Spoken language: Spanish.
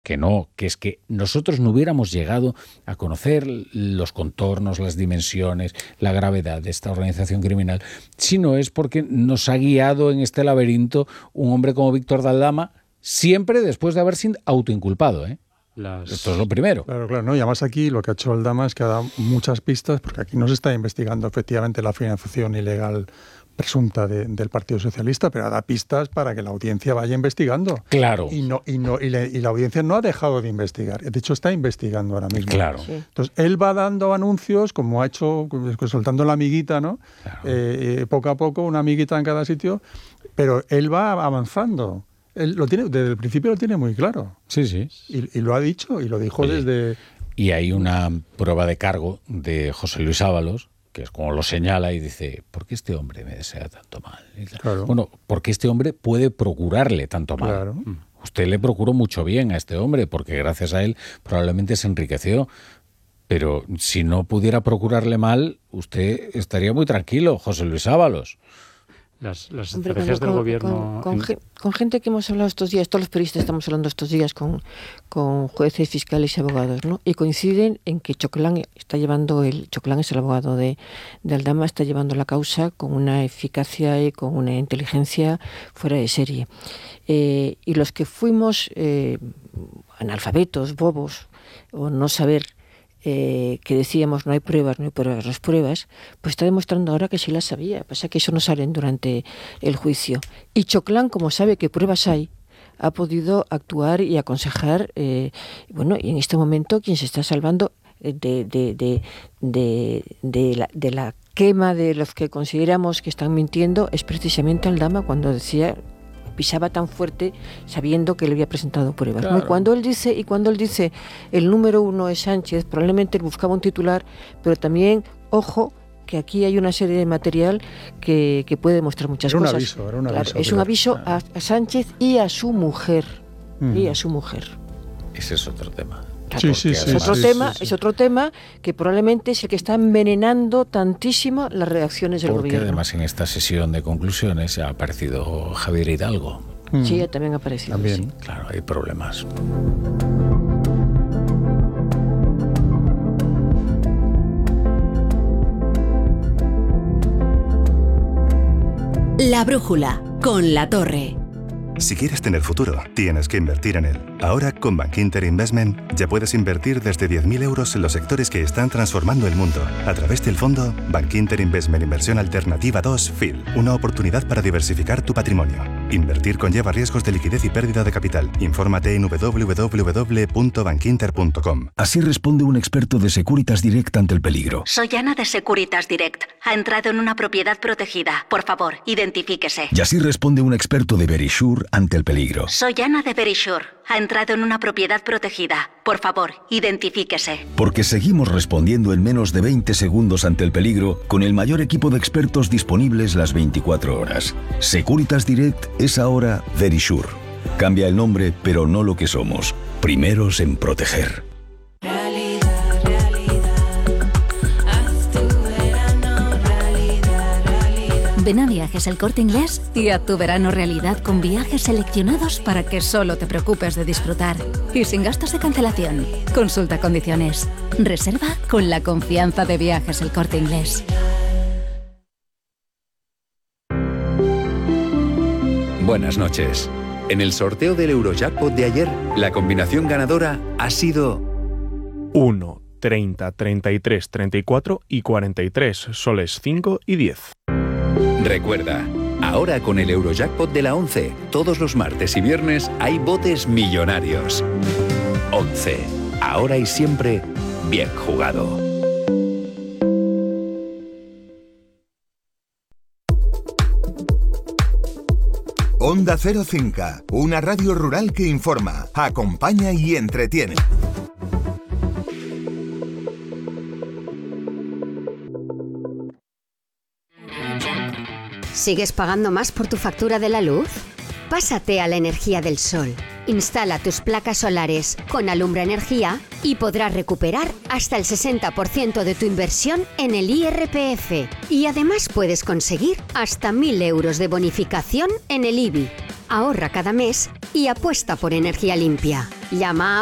que no, que es que nosotros no hubiéramos llegado a conocer los contornos, las dimensiones, la gravedad de esta organización criminal, sino es porque nos ha guiado en este laberinto un hombre como Víctor de Aldama, siempre después de haber sido autoinculpado, ¿eh? Esto es lo primero. Claro, ¿no? Y además aquí lo que ha hecho Aldama es que ha dado muchas pistas, porque aquí no se está investigando efectivamente la financiación ilegal presunta del Partido Socialista, pero da pistas para que la audiencia vaya investigando. Claro. Y la audiencia no ha dejado de investigar. De hecho, está investigando ahora mismo. Claro. Sí. Entonces, él va dando anuncios, como ha hecho, soltando la amiguita, ¿no? Claro. Poco a poco, una amiguita en cada sitio, pero él va avanzando. Él lo tiene, desde el principio lo tiene muy claro. Sí, sí. Y lo ha dicho, y lo dijo desde... Y hay una prueba de cargo de José Luis Ábalos, que es como lo señala y dice, ¿por qué este hombre me desea tanto mal? Claro. Bueno, porque este hombre puede procurarle tanto mal. Claro. Usted le procuró mucho bien a este hombre, porque gracias a él probablemente se enriqueció. Pero si no pudiera procurarle mal, usted estaría muy tranquilo, José Luis Ábalos. Las estrategias del gobierno... Con gente que hemos hablado estos días, todos los periodistas estamos hablando estos días con jueces, fiscales y abogados, ¿no? Y coinciden en que Choclán Choclán es el abogado de Aldama, está llevando la causa con una eficacia y con una inteligencia fuera de serie. Y los que fuimos analfabetos, bobos, o no saber... que decíamos no hay pruebas, las pruebas, pues está demostrando ahora que sí las sabía. Pasa que eso no salen durante el juicio. Y Choclán, como sabe que pruebas hay, ha podido actuar y aconsejar, y en este momento quien se está salvando de la quema de los que consideramos que están mintiendo es precisamente Aldama, cuando pisaba tan fuerte sabiendo que le había presentado pruebas. Claro. ¿No? Cuando él dice el número 1 es Sánchez, probablemente él buscaba un titular, pero también, ojo, que aquí hay una serie de material que puede demostrar muchas cosas. Era un aviso. Es un aviso a Sánchez y a su mujer. Ese es otro tema. Claro, es otro tema que probablemente es el que está envenenando tantísimo las reacciones del Porque gobierno. además en esta sesión de conclusiones ha aparecido Javier Hidalgo. Sí, también ha aparecido. También. Sí. Claro, hay problemas. La brújula, con La Torre. Si quieres tener futuro, tienes que invertir en él. Ahora, con Bankinter Investment, ya puedes invertir desde 10.000 euros en los sectores que están transformando el mundo. A través del fondo Bankinter Investment Inversión Alternativa 2 FIL. Una oportunidad para diversificar tu patrimonio. Invertir conlleva riesgos de liquidez y pérdida de capital. Infórmate en www.bankinter.com. Así responde un experto de Securitas Direct ante el peligro. Soy Ana de Securitas Direct. Ha entrado en una propiedad protegida. Por favor, identifíquese. Y así responde un experto de Verisure ante el peligro. Soy Ana de Verisure. Ha entrado en una propiedad protegida. Por favor, identifíquese. Porque seguimos respondiendo en menos de 20 segundos ante el peligro con el mayor equipo de expertos disponibles las 24 horas. Securitas Direct es ahora Verisure. Cambia el nombre, pero no lo que somos. Primeros en proteger. Ven a Viajes El Corte Inglés y haz tu verano realidad con viajes seleccionados para que solo te preocupes de disfrutar y sin gastos de cancelación. Consulta condiciones. Reserva con la confianza de Viajes El Corte Inglés. Buenas noches. En el sorteo del Eurojackpot de ayer, la combinación ganadora ha sido 1, 30, 33, 34 y 43, soles 5 y 10. Recuerda, ahora con el Eurojackpot de la 11, todos los martes y viernes hay botes millonarios. 11. Ahora y siempre, bien jugado. Onda Cero Cinca, una radio rural que informa, acompaña y entretiene. ¿Sigues pagando más por tu factura de la luz? Pásate a la energía del sol. Instala tus placas solares con Alumbra Energía y podrás recuperar hasta el 60% de tu inversión en el IRPF. Y además puedes conseguir hasta 1.000 euros de bonificación en el IBI. Ahorra cada mes y apuesta por energía limpia. Llama